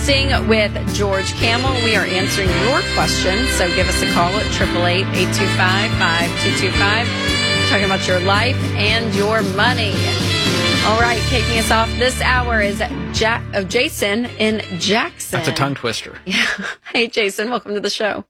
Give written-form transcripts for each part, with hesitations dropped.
Sing with George Camel. We are answering your questions, so give us a call at 888-825-5225. Talking about your life and your money. All right, kicking us off this hour is Jason in Jackson. That's a tongue twister. Yeah. Hey, Jason, welcome to the show.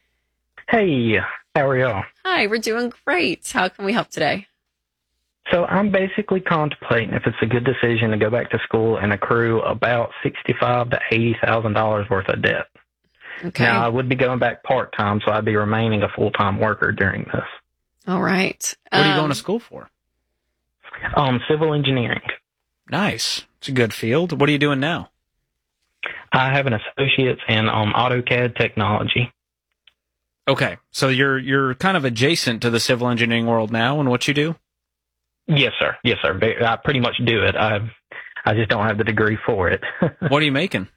Hey, how are y'all? Hi, we're doing great. How can we help today? So I'm basically contemplating if it's a good decision to go back to school and accrue about $65,000 to $80,000 worth of debt. Okay. Now, I would be going back part-time, so I'd be remaining a full-time worker during this. All right. What are you going to school for? Civil engineering. Nice. It's a good field. What are you doing now? I have an associate's in AutoCAD technology. Okay, so you're kind of adjacent to the civil engineering world now in what you do? Yes, sir. Yes, sir. I pretty much do it. I just don't have the degree for it. What are you making?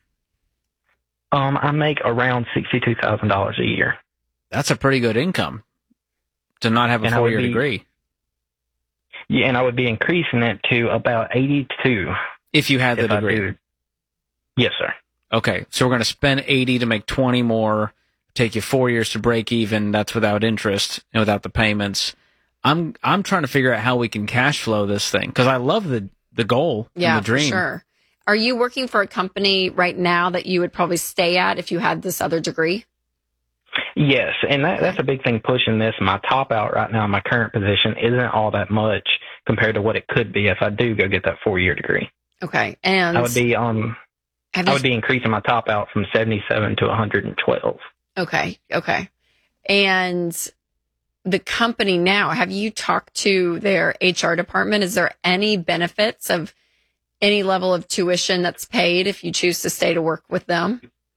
I make around $62,000 a year. That's a pretty good income to not have a 4-year degree. Yeah, and I would be increasing it to about 82. If you had the degree. Yes, sir. Okay, so we're going to spend 80 to make 20 more, take you 4 years to break even. That's without interest and without the payments. I'm trying to figure out how we can cash flow this thing because I love the goal and the dream. For sure. Are you working for a company right now that you would probably stay at if you had this other degree? Yes, and that's a big thing pushing this. My top out right now in my current position isn't all that much compared to what it could be if I do go get that 4-year degree. Okay, and I would be increasing my top out from 77 to 112. Okay, and the company now, have you talked to their HR department? Is there any benefits of any level of tuition that's paid if you choose to stay to work with them?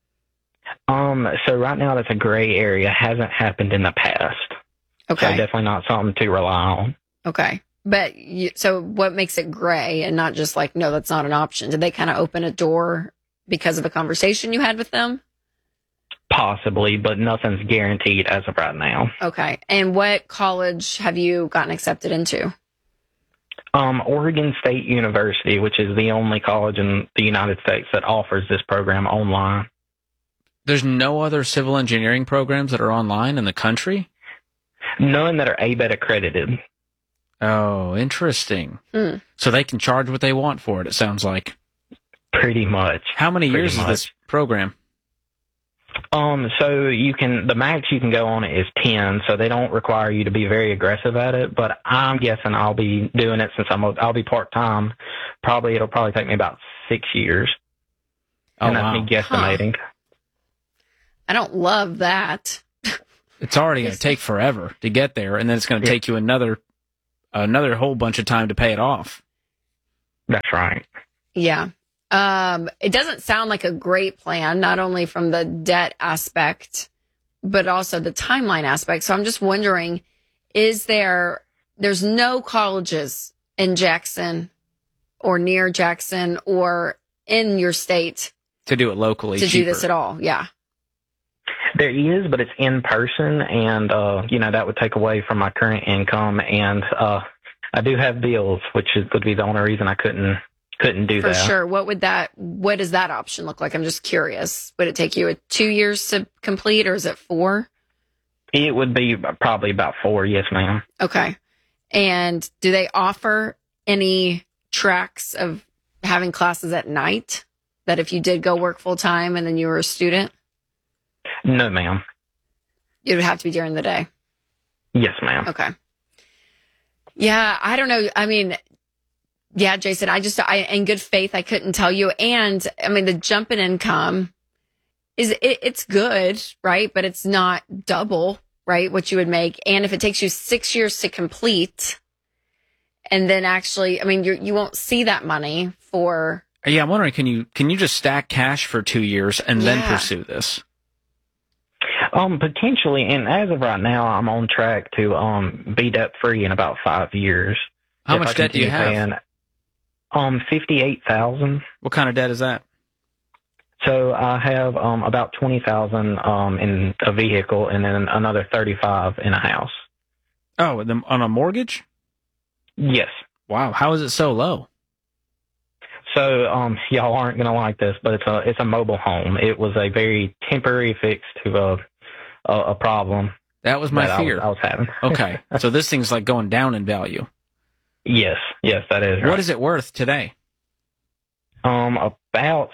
So right now that's a gray area. Hasn't happened in the past. Okay. So definitely not something to rely on. Okay. But so what makes it gray and not just like, no, that's not an option? Did they kind of open a door because of a conversation you had with them? Possibly, but nothing's guaranteed as of right now. Okay. And what college have you gotten accepted into? Oregon State University, which is the only college in the United States that offers this program online. There's no other civil engineering programs that are online in the country? None that are ABET accredited. Oh, interesting. So they can charge what they want for it, it sounds like. Pretty much. How many years is this program? So the max you can go on it is 10, so they don't require you to be very aggressive at it, but I'm guessing I'll be doing it since I'll be part-time. It'll probably take me about 6 years. And that's me guesstimating. Huh. I don't love that. It's already going to take forever to get there, and then it's going to take you another whole bunch of time to pay it off. That's right. Yeah. It doesn't sound like a great plan, not only from the debt aspect, but also the timeline aspect. So I'm just wondering, there's no colleges in Jackson or near Jackson or in your state to do it locally to do this at all? Yeah. There is, but it's in person, and that would take away from my current income, and I do have bills, which would be the only reason I couldn't do that. For sure. What does that option look like? I'm just curious. Would it take you 2 years to complete, or is it 4? It would be probably about 4, yes, ma'am. Okay. And do they offer any tracks of having classes at night that if you did go work full time and then you were a student? No, ma'am. It would have to be during the day. Yes, ma'am. Okay. Yeah, I don't know. I mean, yeah, Jason, in good faith, I couldn't tell you. And I mean, the jump in income it's good, right? But it's not double, right? What you would make. And if it takes you 6 years to complete, and then actually, I mean, you won't see that money for. Yeah, I'm wondering, can you just stack cash for 2 years and then pursue this? Potentially, and as of right now, I'm on track to be debt free in about 5 years. How much debt do you have? $58,000. What kind of debt is that? So I have about $20,000 in a vehicle, and then another $35,000 in a house. Oh, on a mortgage? Yes. Wow, how is it so low? So, y'all aren't gonna like this, but it's a mobile home. It was a very temporary fix to a problem. That was my fear. I was having. Okay, so this thing's like going down in value. Yes, that is right. What is it worth today? About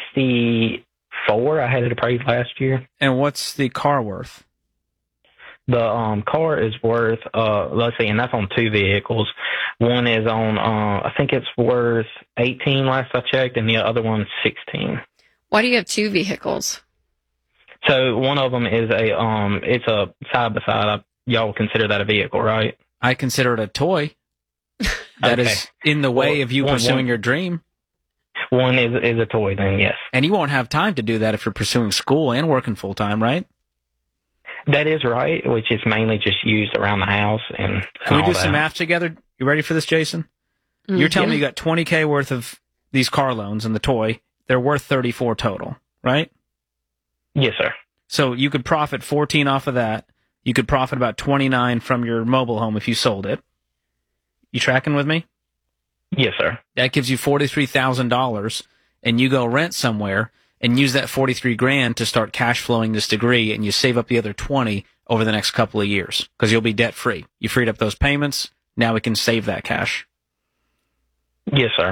64. I had it appraised last year. And what's the car worth? The car is worth let's see, and that's on two vehicles. One is on I think it's worth 18 last I checked, and the other one's 16. Why do you have two vehicles? So one of them is it's a side by side. Y'all consider that a vehicle, right? I consider it a toy that is in the way of you pursuing your dream. One is a toy, then yes. And you won't have time to do that if you're pursuing school and working full time, right? That is right, which is mainly just used around the house. And can we do some math together? You ready for this, Jason? Mm-hmm. You're telling me you got $20K worth of these car loans and the toy. They're worth 34 total, right? Yes, sir. So you could profit 14 off of that. You could profit about 29 from your mobile home if you sold it. You tracking with me? Yes, sir. That gives you $43,000, and you go rent somewhere and use that 43 grand to start cash flowing this degree, and you save up the other 20 over the next couple of years because you'll be debt free. You freed up those payments. Now we can save that cash. Yes, sir.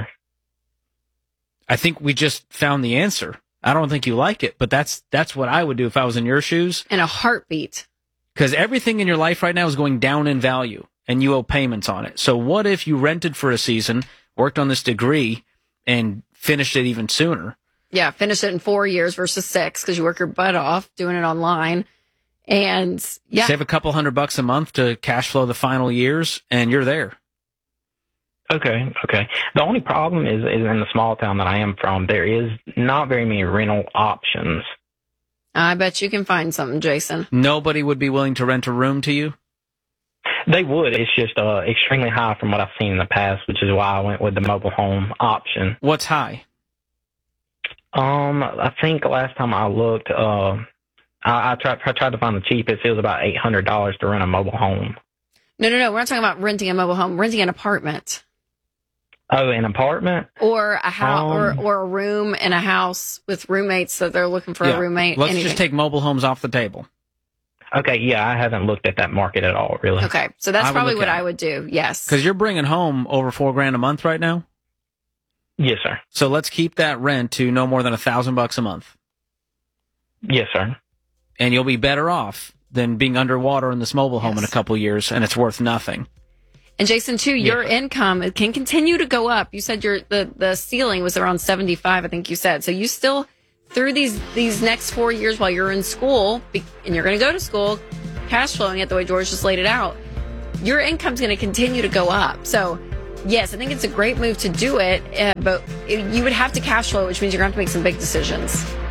I think we just found the answer. I don't think you like it, but that's what I would do if I was in your shoes. In a heartbeat. Because everything in your life right now is going down in value, and you owe payments on it. So what if you rented for a season, worked on this degree, and finished it even sooner? Yeah, finish it in 4 years versus 6 because you work your butt off doing it online. And yeah. Save a couple $100 a month to cash flow the final years, and you're there. Okay. The only problem is in the small town that I am from, there is not very many rental options. I bet you can find something, Jason. Nobody would be willing to rent a room to you? They would. It's just extremely high from what I've seen in the past, which is why I went with the mobile home option. What's high? I think last time I looked, I tried to find the cheapest. It was about $800 to rent a mobile home. No. We're not talking about renting a mobile home. Renting an apartment. Oh, an apartment? Or a house, or a room in a house with roommates that they're looking for a roommate. Let's just take mobile homes off the table. Okay, yeah, I haven't looked at that market at all, really. Okay, so that's probably what I would do, yes. Because you're bringing home over $4 grand a month right now? Yes, sir. So let's keep that rent to no more than $1,000 a month. Yes, sir. And you'll be better off than being underwater in this mobile home in a couple years, and it's worth nothing. And Jason, too, your income can continue to go up. You said the ceiling was around 75, I think you said. So you still, through these next 4 years while you're in school, and you're going to go to school, cash flowing it the way George just laid it out, your income's going to continue to go up. So, yes, I think it's a great move to do it, but you would have to cash flow, which means you're going to have to make some big decisions.